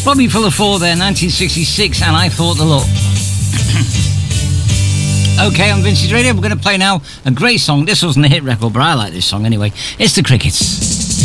Bobby Full of Four there, 1966, and I Thought the Lot. Okay, on Vintage Radio, we're going to play now a great song. This wasn't a hit record, but I like this song anyway. It's The Crickets.